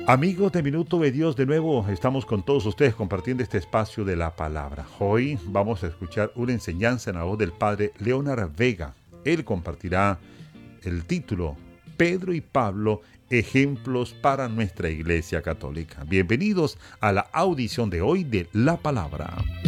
Amigos de Minuto de Dios, de nuevo estamos con todos ustedes compartiendo este espacio de la palabra. Hoy vamos a escuchar una enseñanza en la voz del Padre Leonard Vega. Él compartirá el título Pedro y Pablo, ejemplos para nuestra Iglesia Católica. Bienvenidos a la audición de hoy de la palabra.